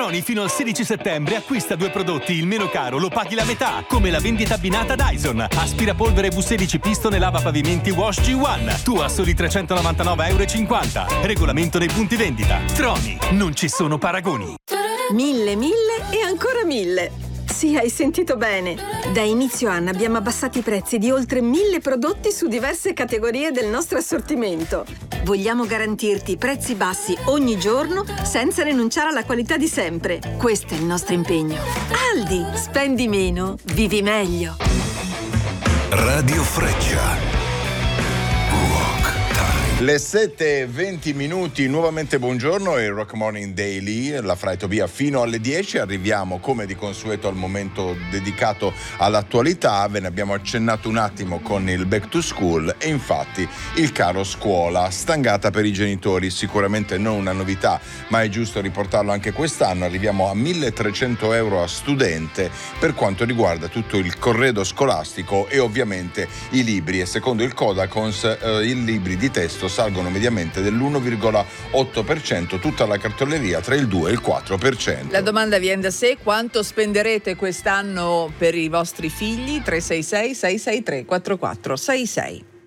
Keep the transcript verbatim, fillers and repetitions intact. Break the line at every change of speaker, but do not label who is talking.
Troni fino al sedici settembre acquista due prodotti, il meno caro lo paghi la metà, come la vendita abbinata Dyson, aspirapolvere V sedici Piston e lava pavimenti Wash G uno, tu a soli trecentonovantanove e cinquanta euro. Regolamento nei punti vendita. Troni, non ci sono paragoni.
Mille, mille e ancora mille. Sì, hai sentito bene. Da inizio anno abbiamo abbassato i prezzi di oltre mille prodotti su diverse categorie del nostro assortimento. Vogliamo garantirti prezzi bassi ogni giorno senza rinunciare alla qualità di sempre. Questo è il nostro impegno. Aldi, spendi meno, vivi meglio.
Radio Freccia.
Le sette e venti minuti, nuovamente buongiorno, è il Rock Morning Daily, la Fra e Tobia fino alle dieci. Arriviamo come di consueto al momento dedicato all'attualità. Ve ne abbiamo accennato un attimo con il Back to School e infatti il caro scuola, stangata per i genitori, sicuramente non una novità, ma è giusto riportarlo anche quest'anno. Arriviamo a milletrecento euro a studente per quanto riguarda tutto il corredo scolastico e ovviamente i libri, e secondo il Codacons eh, i libri di testo salgono mediamente dell'uno virgola otto per cento, tutta la cartoleria tra il due e il quattro per cento.
La domanda viene da sé: quanto spenderete quest'anno per i vostri figli? tre sei sei sei sei tre quattro quattro sei sei.